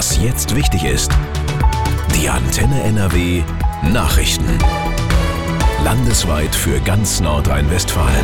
Was jetzt wichtig ist. Die Antenne NRW Nachrichten. Landesweit für ganz Nordrhein-Westfalen.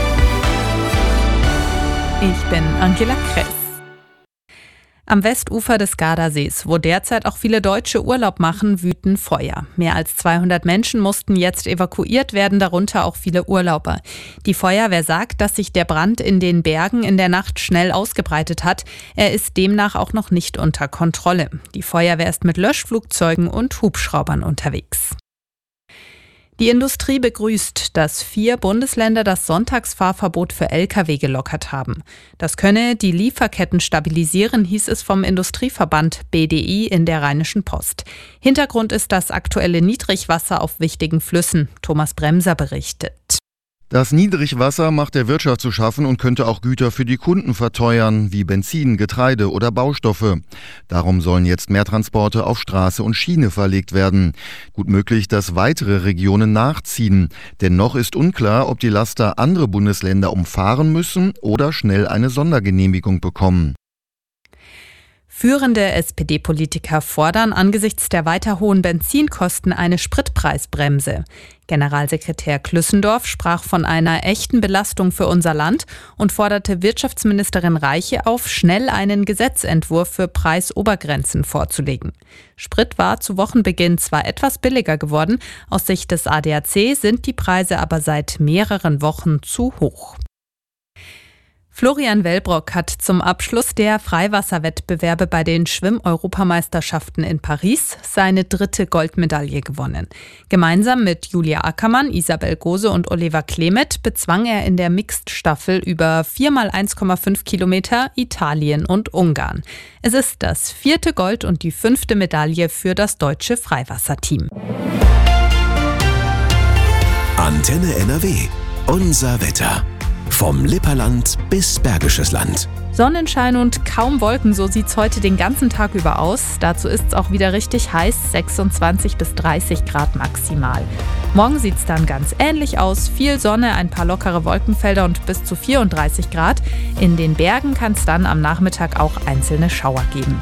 Ich bin Angela Kress. Am Westufer des Gardasees, wo derzeit auch viele Deutsche Urlaub machen, wüten Feuer. Mehr als 200 Menschen mussten jetzt evakuiert werden, darunter auch viele Urlauber. Die Feuerwehr sagt, dass sich der Brand in den Bergen in der Nacht schnell ausgebreitet hat. Er ist demnach auch noch nicht unter Kontrolle. Die Feuerwehr ist mit Löschflugzeugen und Hubschraubern unterwegs. Die Industrie begrüßt, dass 4 Bundesländer das Sonntagsfahrverbot für Lkw gelockert haben. Das könne die Lieferketten stabilisieren, hieß es vom Industrieverband BDI in der Rheinischen Post. Hintergrund ist das aktuelle Niedrigwasser auf wichtigen Flüssen. Thomas Bremser berichtet. Das Niedrigwasser macht der Wirtschaft zu schaffen und könnte auch Güter für die Kunden verteuern, wie Benzin, Getreide oder Baustoffe. Darum sollen jetzt mehr Transporte auf Straße und Schiene verlegt werden. Gut möglich, dass weitere Regionen nachziehen. Denn noch ist unklar, ob die Laster andere Bundesländer umfahren müssen oder schnell eine Sondergenehmigung bekommen. Führende SPD-Politiker fordern angesichts der weiter hohen Benzinkosten eine Spritpreisbremse. Generalsekretär Klüssendorf sprach von einer echten Belastung für unser Land und forderte Wirtschaftsministerin Reiche auf, schnell einen Gesetzentwurf für Preisobergrenzen vorzulegen. Sprit war zu Wochenbeginn zwar etwas billiger geworden, aus Sicht des ADAC sind die Preise aber seit mehreren Wochen zu hoch. Florian Wellbrock hat zum Abschluss der Freiwasserwettbewerbe bei den Schwimm-Europameisterschaften in Paris seine 3. Goldmedaille gewonnen. Gemeinsam mit Julia Ackermann, Isabel Gose und Oliver Klemet bezwang er in der Mixed-Staffel über 4 mal 1,5 Kilometer Italien und Ungarn. Es ist das 4. Gold und die 5. Medaille für das deutsche Freiwasserteam. Antenne NRW. Unser Wetter. Vom Lipperland bis Bergisches Land. Sonnenschein und kaum Wolken, so sieht's heute den ganzen Tag über aus. Dazu ist's auch wieder richtig heiß, 26 bis 30 Grad maximal. Morgen sieht's dann ganz ähnlich aus. Viel Sonne, ein paar lockere Wolkenfelder und bis zu 34 Grad. In den Bergen kann's dann am Nachmittag auch einzelne Schauer geben.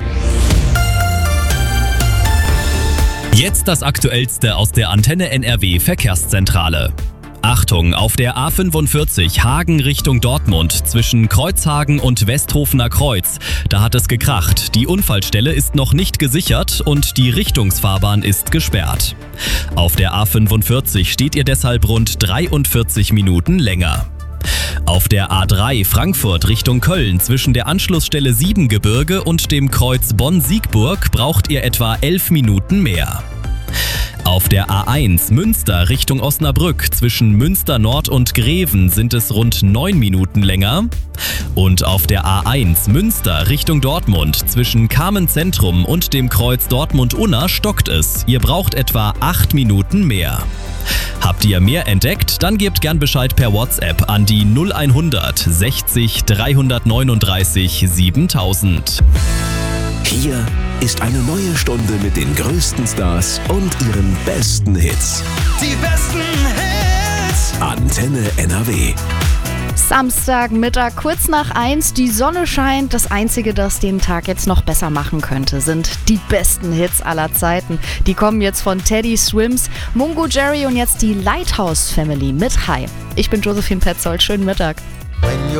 Jetzt das Aktuellste aus der Antenne NRW Verkehrszentrale. Achtung, auf der A45 Hagen Richtung Dortmund zwischen Kreuzhagen und Westhofener Kreuz. Da hat es gekracht. Die Unfallstelle ist noch nicht gesichert und die Richtungsfahrbahn ist gesperrt. Auf der A45 steht ihr deshalb rund 43 Minuten länger. Auf der A3 Frankfurt Richtung Köln zwischen der Anschlussstelle Siebengebirge und dem Kreuz Bonn-Siegburg braucht ihr etwa 11 Minuten mehr. Auf der A1 Münster Richtung Osnabrück zwischen Münster Nord und Greven sind es rund 9 Minuten länger. Und auf der A1 Münster Richtung Dortmund zwischen Kamen Zentrum und dem Kreuz Dortmund-Unna stockt es. Ihr braucht etwa 8 Minuten mehr. Habt ihr mehr entdeckt? Dann gebt gern Bescheid per WhatsApp an die 0100 60 339 7000. Hier ist eine neue Stunde mit den größten Stars und ihren besten Hits. Die besten Hits! Antenne NRW. Samstagmittag, kurz nach 1, die Sonne scheint. Das Einzige, das den Tag jetzt noch besser machen könnte, sind die besten Hits aller Zeiten. Die kommen jetzt von Teddy Swims, Mungo Jerry und jetzt die Lighthouse Family mit Hi. Ich bin Josephine Petzold, schönen Mittag. When